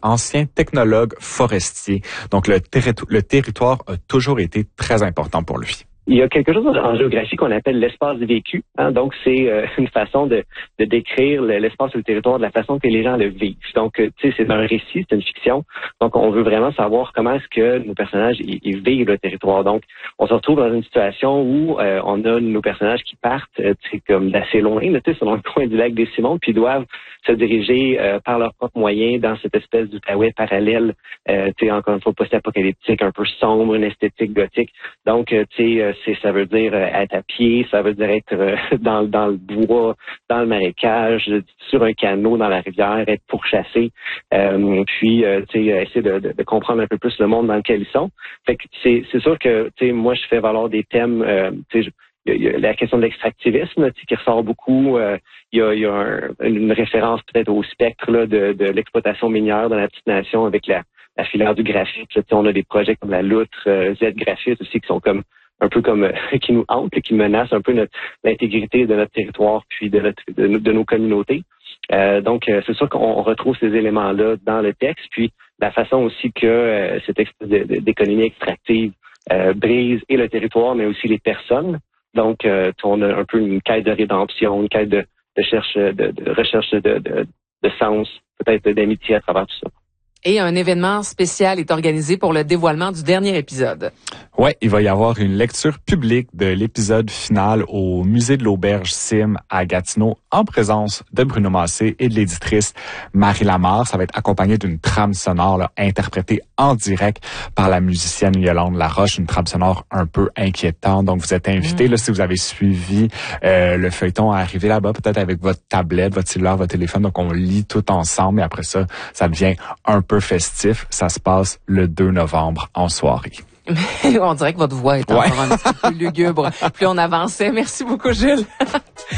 ancien technologue forestier. Donc, le territoire a toujours été très important pour lui. Il y a quelque chose en géographie qu'on appelle l'espace vécu. Donc, c'est une façon de décrire l'espace ou le territoire de la façon que les gens le vivent. Donc, tu sais, c'est un récit, c'est une fiction. Donc, on veut vraiment savoir comment est-ce que nos personnages ils vivent le territoire. Donc, on se retrouve dans une situation où on a nos personnages qui partent, comme d'assez loin, tu sais, sur le coin du lac des Simons, puis doivent se diriger par leurs propres moyens dans cette espèce d'Outaouais parallèle, tu sais, encore une fois, post-apocalyptique, un peu sombre, une esthétique gothique. Donc, tu sais, ça veut dire être à pied, ça veut dire être dans le bois, dans le marécage, sur un canot dans la rivière, être pourchassé, puis tu sais, essayer de comprendre un peu plus le monde dans lequel ils sont. Fait que c'est sûr que tu sais, moi je fais valoir des thèmes, tu sais, il y a la question de l'extractivisme qui ressort beaucoup. Il y a une référence peut-être au spectre là, de l'exploitation minière dans la petite nation avec la filière du graphite. Là, on a des projets comme la loutre, Z Graphite aussi qui sont comme un peu comme qui nous hantent, qui menacent un peu l'intégrité de notre territoire puis de nos communautés. Donc, c'est sûr qu'on retrouve ces éléments-là dans le texte, puis la façon aussi que cette espèce d'économie extractive brise et le territoire, mais aussi les personnes. Donc, on a un peu une quête de rédemption, une quête de recherche de sens, peut-être d'amitié à travers tout ça. Et un événement spécial est organisé pour le dévoilement du dernier épisode. Ouais, il va y avoir une lecture publique de l'épisode final au Musée de l'Auberge Sim à Gatineau en présence de Bruno Massé et de l'éditrice Marie Lamarre. Ça va être accompagné d'une trame sonore là, interprétée en direct par la musicienne Yolande Laroche, une trame sonore un peu inquiétante. Donc, vous êtes invités, là, si vous avez suivi le feuilleton, à arriver là-bas, peut-être avec votre tablette, votre cellulaire, votre téléphone. Donc, on lit tout ensemble et après ça, ça devient un peu festif. Ça se passe le 2 novembre en soirée. On dirait que votre voix est encore un petit peu plus lugubre. Plus on avançait. Merci beaucoup, Gilles.